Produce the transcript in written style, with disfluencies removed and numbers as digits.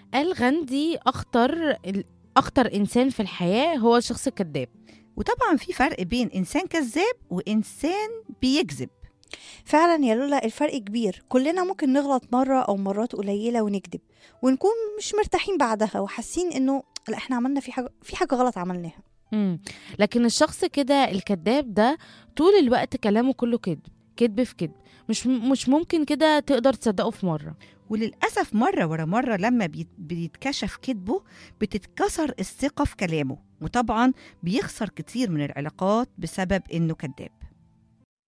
قال غاندي أخطر إنسان في الحياة هو الشخص الكذاب. وطبعا في فرق بين إنسان كذاب وإنسان بيكذب. فعلا يا لولا، الفرق كبير. كلنا ممكن نغلط مرة أو مرات قليلة ونكذب ونكون مش مرتاحين بعدها وحاسين إنه لا، إحنا عملنا في حاجة غلط عملناها. مم. لكن الشخص كده الكذاب ده طول الوقت كلامه كله كذب، كذب في كذب، مش ممكن كده تقدر تصدقه في مرة. وللأسف مرة ورا مرة لما بيتكشف كذبه بتتكسر الثقة في كلامه، وطبعا بيخسر كتير من العلاقات بسبب إنه كذاب.